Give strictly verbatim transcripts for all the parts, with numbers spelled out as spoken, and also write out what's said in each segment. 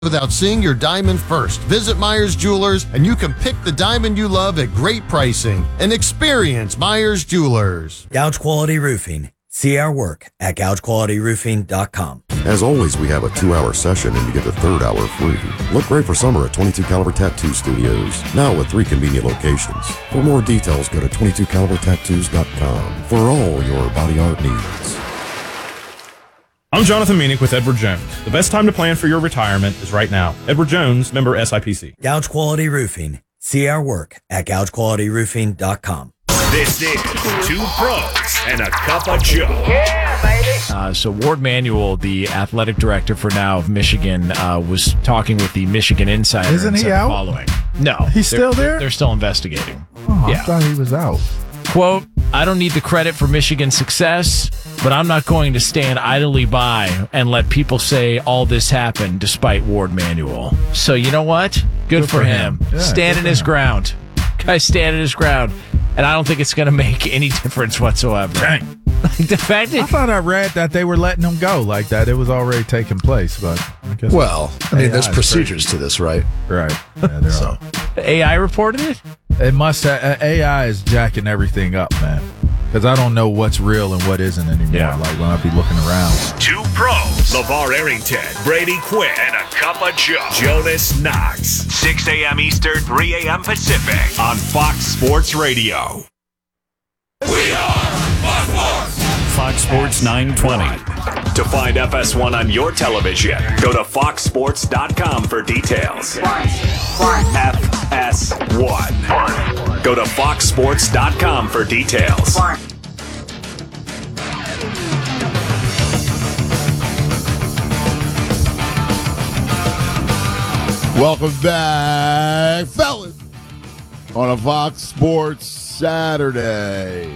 without seeing your diamond first. Visit Myers Jewelers and you can pick the diamond you love at great pricing and experience Myers Jewelers. Gouge Quality Roofing. See our work at gouge quality roofing dot com. As always, we have a two-hour session and you get the third hour free. Look great for summer at twenty-two caliber Tattoo Studios, now with three convenient locations. For more details, go to twenty-two caliber tattoos dot com for all your body art needs. I'm Jonathan Meanick with Edward Jones. The best time to plan for your retirement is right now. Edward Jones, member S I P C. Gouge Quality Roofing. See our work at gouge quality roofing dot com. This is Two Pros and a Cup of Joe. Yeah, baby. Uh, so Ward Manuel, the athletic director for now of Michigan, uh, was talking with the Michigan Insider. Isn't he out? Following. No. He's still there? They're still investigating. Oh, yeah. I thought he was out. Quote, I don't need the credit for Michigan's success, but I'm not going to stand idly by and let people say all this happened despite Ward Manuel. So you know what? Good, good for, for him. him. Yeah, standing his him. ground. Guy's standing his ground. And I don't think it's going to make any difference whatsoever. Dang. The fact that I thought I read that they were letting him go like that. It was already taking place, but I guess well, I mean, there's procedures crazy. to this, right? Right. Yeah, so A I reported it. It must. Uh, A I is jacking everything up, man. Because I don't know what's real and what isn't anymore. Yeah. Like when I be looking around. Two Pros, LeVar Arrington, Brady Quinn, and a Cup of Joe. Jonas Knox. six a.m. Eastern, three a.m. Pacific on Fox Sports Radio. We are Fox Sports. Fox Sports nine twenty. To find F S one on your television, go to fox sports dot com for details. F S one. Go to fox sports dot com for details. Welcome back, fellas, on a Fox Sports Saturday.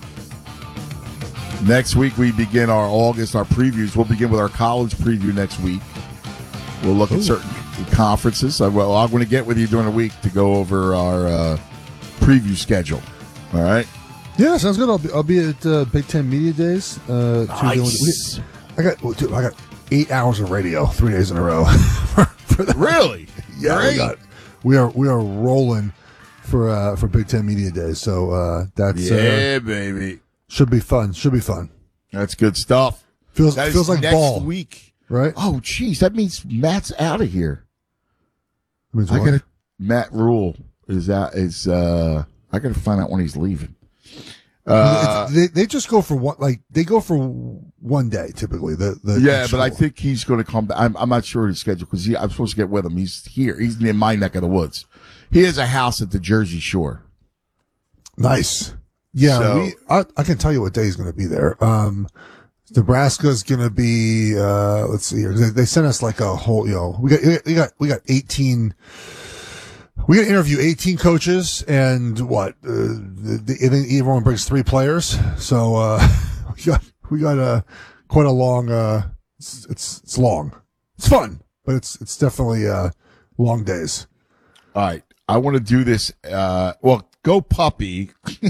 Next week, we begin our August, our previews. We'll begin with our college preview next week. We'll look Ooh. at certain conferences. I, well, I'm going to get with you during the week to go over our uh, preview schedule. All right? Yeah, sounds good. I'll be, I'll be at uh, Big Ten Media Days. Uh, nice. I got, well, dude, I got eight hours of radio three days in a row. for that. Really? Yeah, we, got, we are we are rolling for uh, for Big Ten Media Days. So uh, that's yeah, uh, baby. Should be fun. Should be fun. That's good stuff. Feels that feels like next ball week, right? Oh, geez, that means Matt's out of here. Means I what? gotta. Matt Rule is out. Is uh, I gotta find out when he's leaving. Uh, they they just go for one like they go for one day typically. The, the yeah, but I think he's going to come back. I'm I'm not sure his schedule because I'm supposed to get with him. He's here. He's in my neck of the woods. He has a house at the Jersey Shore. Nice. Yeah, so, we, I, I can tell you what day he's going to be there. Um, Nebraska's going to be, uh, let's see here. They, they sent us like a whole, you know, we got, we got, we got eighteen, we got to interview eighteen coaches and what, uh, the, the, and then everyone brings three players. So, uh, we got, we got a, quite a long, uh, it's, it's, it's long. It's fun, but it's, it's definitely, uh, long days. All right. I want to do this, uh, well, go puppy,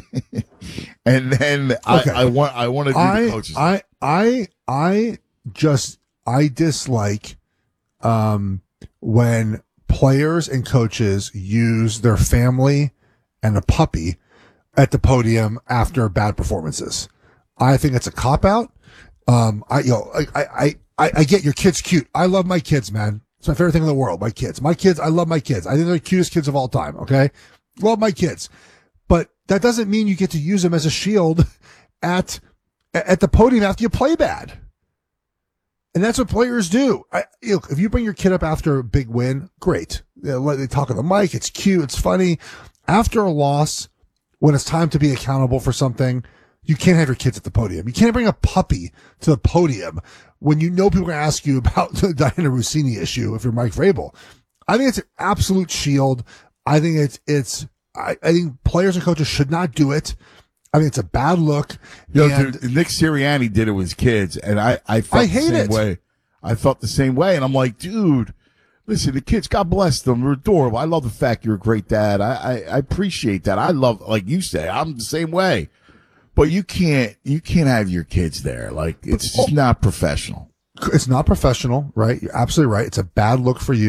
and then okay. I, I want I want to do I, the coaches. I I I just I dislike um, when players and coaches use their family and a puppy at the podium after bad performances. I think it's a cop out. Um, I you know I I I, I get your kid's cute. I love my kids, man. It's my favorite thing in the world. My kids, my kids. I love my kids. I think they're the cutest kids of all time. Okay. Love my kids, but that doesn't mean you get to use them as a shield at at the podium after you play bad. And that's what players do. I, you know, if you bring your kid up after a big win, great. You know, they talk on the mic. It's cute. It's funny. After a loss, when it's time to be accountable for something, you can't have your kids at the podium. You can't bring a puppy to the podium when you know people are going to ask you about the Diana Rossini issue if you're Mike Vrabel. I think it's an absolute shield. I think it's, it's, I, I think players and coaches should not do it. I mean, it's a bad look. Yo, and, dude, Nick Sirianni did it with his kids, and I, I felt I the hate same it. way. I felt the same way, and I'm like, dude, listen, the kids, God bless them. They're adorable. I love the fact you're a great dad. I, I, I appreciate that. I love, like you say, I'm the same way. But you can't, you can't have your kids there. Like, it's just not professional. It's not professional, right? You're absolutely right. It's a bad look for you.